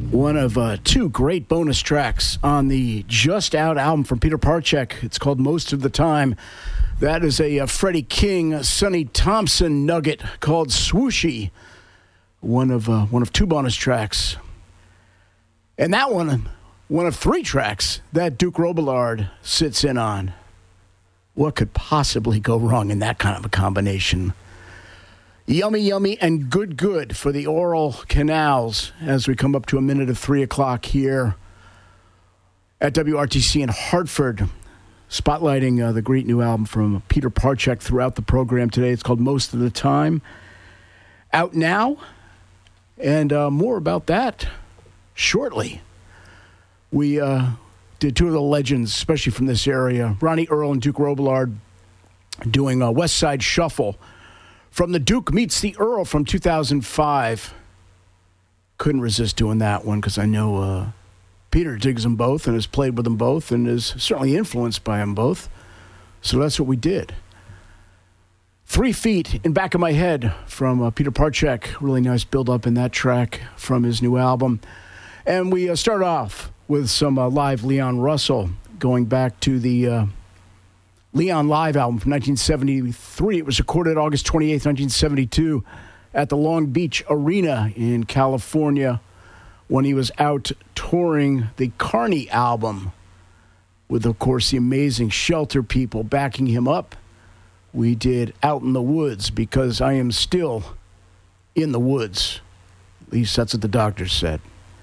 One of two great bonus tracks on the just out album from Peter Parchek. It's called Most of the Time. That is a Freddie King, Sonny Thompson nugget called Swooshy. One of two bonus tracks. And that one of three tracks that Duke Robillard sits in on. What could possibly go wrong in that kind of a combination? Yummy, yummy, and good, good for the oral canals as we come up to a minute of 3 o'clock here at WRTC in Hartford, spotlighting the great new album from Peter Parchek throughout the program today. It's called Most of the Time. Out now, and more about that shortly. We did two of the legends, especially from this area, Ronnie Earl and Duke Robillard, doing a West Side Shuffle from the Duke Meets the Earl from 2005. Couldn't resist doing that one because I know Peter digs them both and has played with them both and is certainly influenced by them both. So that's what we did. 3 Feet in Back of My Head from Peter Parchek. Really nice build-up in that track from his new album. And we start off with some live Leon Russell, going back to the Leon Live album from 1973. It was recorded August 28th, 1972 at the Long Beach Arena in California when he was out touring the Carney album with, of course, the amazing Shelter people backing him up. We did Out in the Woods because I am still in the woods. At least that's what the doctors said.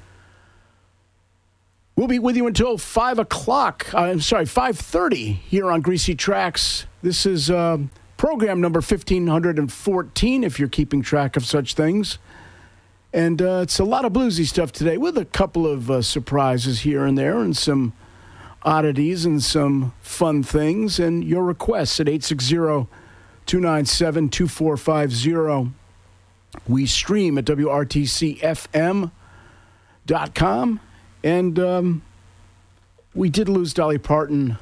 We'll be with you until 5 o'clock. 5:30 here on Greasy Tracks. This is program number 1514, if you're keeping track of such things. And it's a lot of bluesy stuff today with a couple of surprises here and there and some oddities and some fun things. And your requests at 860-297-2450. We stream at WRTCFM.com. And we did lose Dolly Parton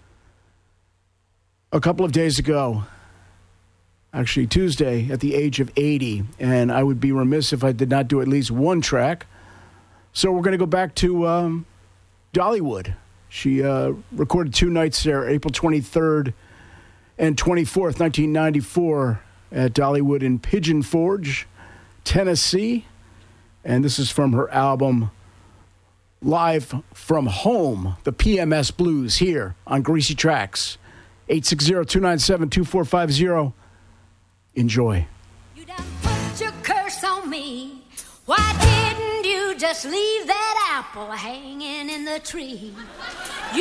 a couple of days ago, actually Tuesday, at the age of 80. And I would be remiss if I did not do at least one track. So we're going to go back to Dollywood. She recorded 2 nights there, April 23rd and 24th, 1994, at Dollywood in Pigeon Forge, Tennessee. And this is from her album Live from Home, the PMS Blues, here on Greasy Tracks. 860-297-2450. Enjoy. You done put your curse on me. Why didn't you just leave that apple hanging in the tree?